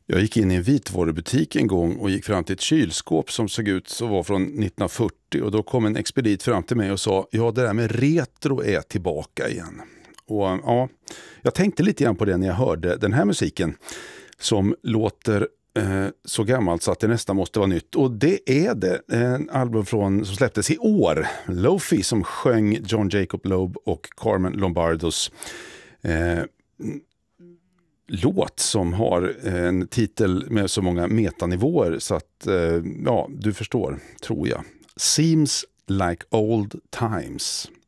Jag gick in i en vitvarubutik en gång och gick fram till ett kylskåp som såg ut som var från 1940, och då kom en expedit fram till mig och sa: ja, det där med retro är tillbaka igen. Och ja, jag tänkte lite grann på det när jag hörde den här musiken som låter så gammalt så att det nästan måste vara nytt. Och det är det. En album som släpptes i år. Lo-Fi, som sjöng John Jacob Loeb och Carmen Lombardos låt som har en titel med så många metanivåer så att ja, du förstår, tror jag. Seems like old times.